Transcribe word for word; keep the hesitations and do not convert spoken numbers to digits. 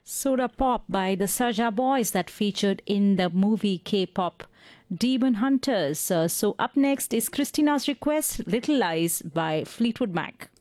Soda Pop by the Saja Boys that featured in the movie K-pop Demon Hunters. Uh, so up next is Christina's request, Little Lies by Fleetwood Mac.